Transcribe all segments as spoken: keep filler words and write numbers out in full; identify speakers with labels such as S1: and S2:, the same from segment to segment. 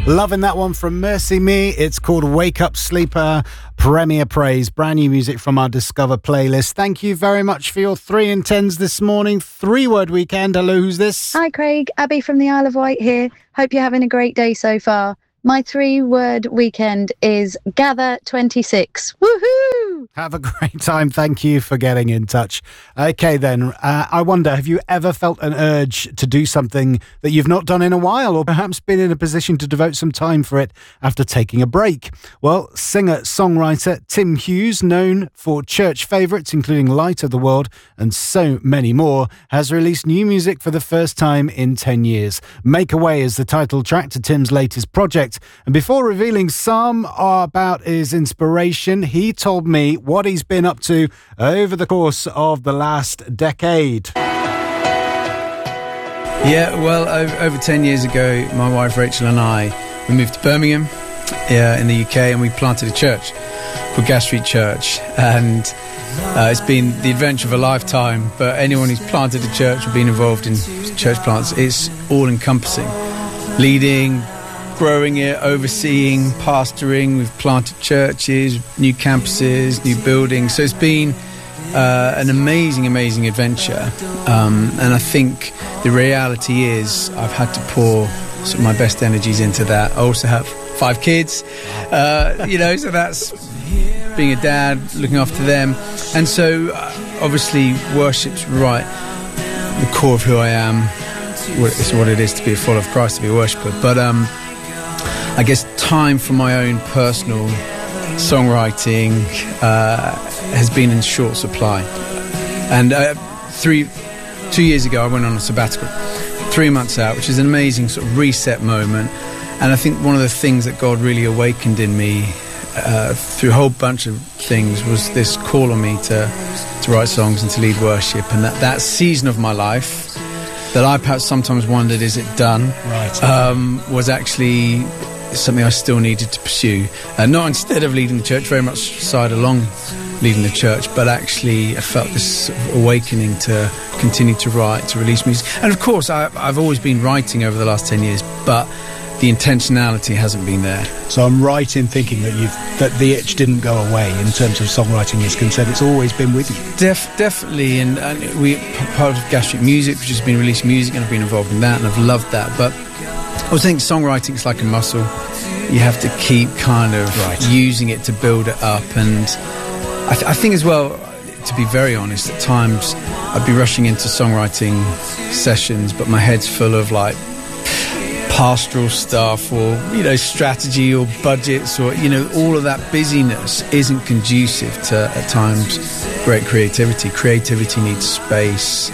S1: Loving that one from Mercy Me. It's called Wake Up Sleeper, Premier Praise. Brand new music from our Discover playlist. Thank you very much for your three and tens this morning. Three word weekend. Hello, who's this?
S2: Hi, Craig. Abby from the Isle of Wight here. Hope you're having a great day so far. My three-word weekend is Gather twenty-six. Woohoo!
S1: Have a great time. Thank you for getting in touch. Okay, then. Uh, I wonder, have you ever felt an urge to do something that you've not done in a while, or perhaps been in a position to devote some time for it after taking a break? Well, singer-songwriter Tim Hughes, known for church favourites including Light of the World and so many more, has released new music for the first time in ten years. Make Away is the title track to Tim's latest project. And before revealing some about his inspiration, he told me what he's been up to over the course of the last decade.
S3: Yeah, well, over, over ten years ago, my wife Rachel and I, we moved to Birmingham uh, in the U K, and we planted a church called Gas Street Church. And uh, it's been the adventure of a lifetime, but anyone who's planted a church or been involved in church plants, it's all-encompassing. Leading, growing it, overseeing, pastoring. We've planted churches, new campuses, new buildings. So it's been uh, an amazing, amazing adventure. Um, and I think the reality is I've had to pour sort of my best energies into that. I also have five kids, uh, you know, so that's being a dad, looking after them. And so uh, obviously worship's right the core of who I am. It's what it is to be a follower of Christ, to be a worshipper. But um, I guess time for my own personal songwriting uh, has been in short supply. And uh, three, two years ago, I went on a sabbatical, three months out, which is an amazing sort of reset moment. And I think one of the things that God really awakened in me uh, through a whole bunch of things was this call on me to, to write songs and to lead worship. And that, that season of my life that I perhaps sometimes wondered, is it done?
S1: Right.
S3: Um, was actually something I still needed to pursue. Uh, not instead of leading the church, very much side along leading the church, but actually I felt this sort of awakening to continue to write, to release music. And of course, I, I've always been writing over the last ten years, but the intentionality hasn't been there.
S4: So I'm right in thinking that you've that the itch didn't go away in terms of songwriting is concerned. It's always been with you.
S3: Def, definitely, and, and we part of Gas Street Music, which has been releasing music, and I've been involved in that, and I've loved that. But I was thinking songwriting is like a muscle. You have to keep kind of
S4: right.
S3: using it to build it up. And I, th- I think as well, to be very honest, at times I'd be rushing into songwriting sessions, but my head's full of like pastoral stuff or, you know, strategy or budgets or, you know, all of that busyness isn't conducive to, at times, great creativity. Creativity needs space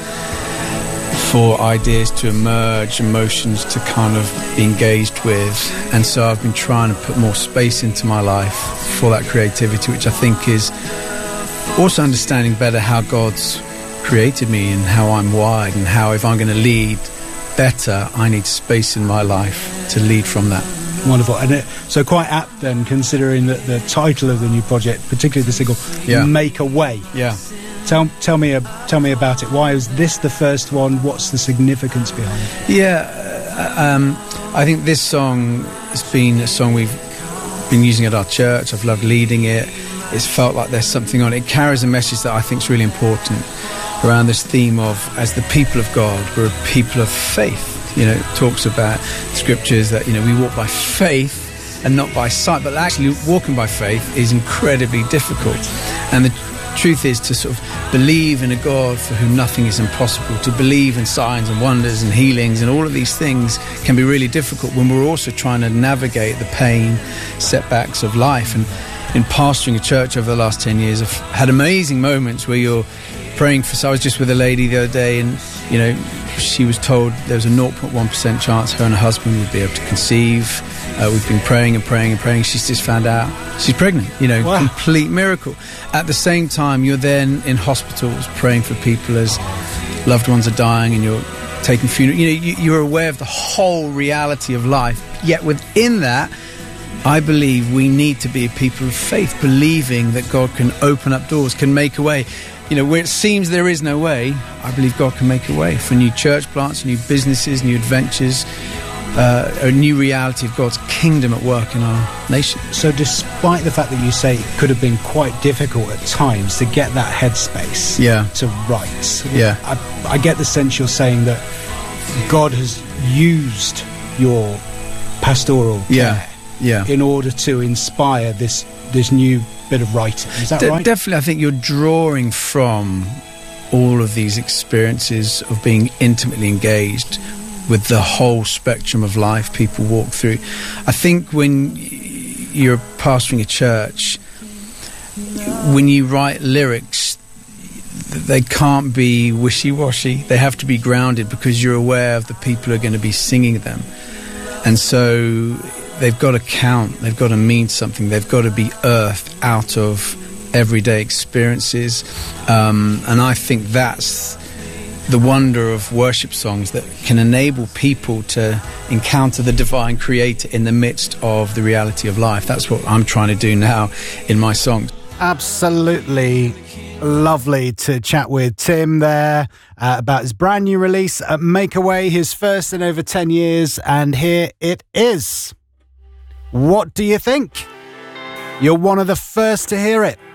S3: for ideas to emerge, emotions to kind of be engaged with. And so I've been trying to put more space into my life for that creativity, which I think is also understanding better how God's created me and how I'm wired, and how if I'm going to lead better, I need space in my life to lead from that.
S4: Wonderful. And it, so quite apt then, considering that the title of the new project, particularly the single,
S3: yeah.
S4: Make Away.
S3: Yeah.
S4: Tell, tell me uh, tell me about it. Why is this the first one? What's the significance behind it?
S3: Yeah, uh, um, I think this song has been a song we've been using at our church. I've loved leading it. It's felt like there's something on it. It carries a message that I think is really important around this theme of, as the people of God, we're a people of faith. You know, it talks about scriptures that, you know, we walk by faith and not by sight, but actually walking by faith is incredibly difficult. And the truth is to sort of believe in a God for whom nothing is impossible, to believe in signs and wonders and healings, and all of these things can be really difficult when we're also trying to navigate the pain, setbacks of life. And in pastoring a church over the last ten years, I've had amazing moments where you're praying for, so I was just with a lady the other day, and, you know, she was told there was a zero point one percent chance her and her husband would be able to conceive. Uh, we've been praying and praying and praying. She's just found out she's pregnant, you know, wow. Complete miracle. At the same time, you're then in hospitals praying for people as loved ones are dying, and you're taking funeral. You know, you, you're aware of the whole reality of life. Yet within that, I believe we need to be a people of faith, believing that God can open up doors, can make a way. You know, where it seems there is no way, I believe God can make a way for new church plants, new businesses, new adventures. uh, a new reality of God's kingdom at work in our nation.
S4: So despite the fact that you say it could have been quite difficult at times to get that headspace
S3: Yeah.
S4: to write,
S3: Yeah.
S4: I, I get the sense you're saying that God has used your pastoral care
S3: Yeah. Yeah.
S4: in order to inspire this this new bit of writing. Is that
S3: De-
S4: right?
S3: Definitely, I think you're drawing from all of these experiences of being intimately engaged with the whole spectrum of life people walk through. I think when you're pastoring a church, when you write lyrics, they can't be wishy-washy. They have to be grounded because you're aware of the people who are going to be singing them. And so they've got to count, they've got to mean something, they've got to be earthed out of everyday experiences. Um, and I think that's the wonder of worship songs, that can enable people to encounter the divine creator in the midst of the reality of life. That's what I'm trying to do now in my songs.
S1: Absolutely lovely to chat with Tim there uh, about his brand new release, uh, Make Away, his first in over ten years, and here it is. What do you think? You're one of the first to hear it.